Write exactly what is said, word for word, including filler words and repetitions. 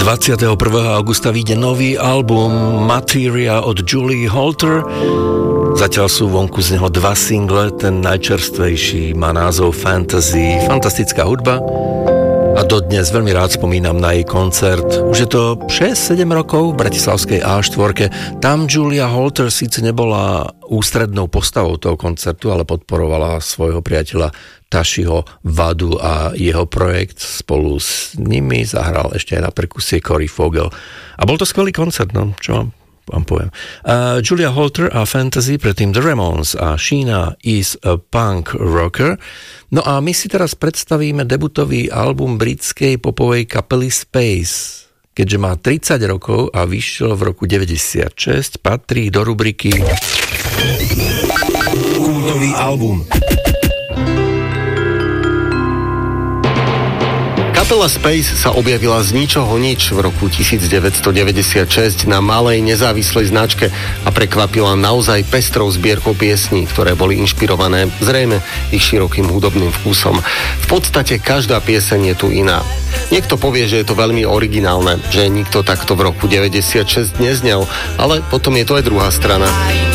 dvadsiateho prvého augusta vyjde nový album Materia od Julie Holter. Zatiaľ sú vonku z neho dva single, ten najčerstvejší má názov Fantasy, fantastická hudba. A dodnes veľmi rád spomínam na jej koncert. Už je to šesť sedem rokov v bratislavskej á štyri. Tam Julia Holter síce nebola ústrednou postavou toho koncertu, ale podporovala svojho priateľa Tashiho Vadu a jeho projekt. Spolu s nimi zahral ešte aj na perkusie Corey Fogel. A bol to skvelý koncert, no, čo vám poviem. Uh, Julia Holter a Fantasy, predtým The Ramones a Sheena is a punk rocker. No a my si teraz predstavíme debutový album britskej popovej kapely Space. Keďže má tridsať rokov a vyšiel v roku deväťdesiatšesť, patrí do rubriky Kultový album. Kapela Space sa objavila z ničoho nič v roku devätnásťstodeväťdesiatšesť na malej nezávislej značke a prekvapila naozaj pestrou zbierkou piesní, ktoré boli inšpirované zrejme ich širokým hudobným vkusom. V podstate každá pieseň je tu iná. Niekto povie, že je to veľmi originálne, že nikto takto v roku deväťdesiatšesť neznel, ale potom je to aj druhá strana.